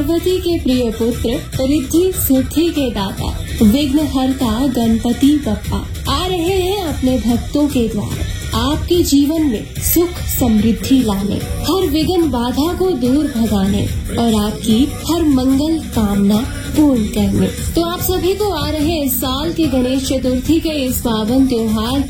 पार्वती के प्रिय पुत्र, रिद्धि सिद्धि के दाता, विघ्नहर्ता गणपति बप्पा आ रहे हैं अपने भक्तों के द्वार आपके जीवन में सुख समृद्धि लाने, हर विघ्न बाधा को दूर भगाने और आपकी हर मंगल कामना पूर्ण करने। तो आप सभी को आ रहे इस साल के गणेश चतुर्थी के इस पावन त्योहार